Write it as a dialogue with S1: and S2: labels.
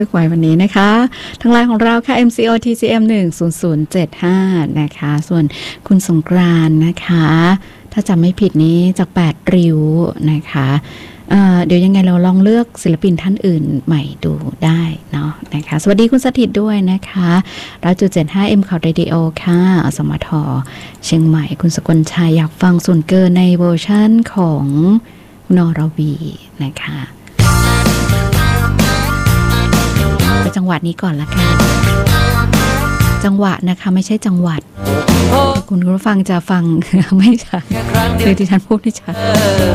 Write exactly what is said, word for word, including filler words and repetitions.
S1: ไว้วันนี้นะคะทางไลน์ของเราค่ะ เอ็ม ซี โอ ที ซี เอ็ม หนึ่ง ศูนย์ ศูนย์ เจ็ด ห้า นะคะส่วนคุณสงกรานต์นะคะถ้าจำไม่ผิดนี้จากแปดริ้วนะคะเอ่อเดี๋ยวยังไงเราลองเลือกศิลปินท่านอื่นใหม่ดูได้เนาะนะคะสวัสดีคุณสถิตด้วยนะคะร้อยจุดเจ็ดห้า เอ็ม ข่าวเรดิโอค่ะอสมทเชียงใหม่คุณสกลชัยอยากฟังส่วนเกินในเวอร์ชั่นของนรวีนะคะไปจังหวัดนี้ก่อนละกันจังหวะนะคะไม่ใช่จังหวัดคุณผู้ฟังจะฟังไม่ชัดหรือที่ฉันพูดไม่ชัด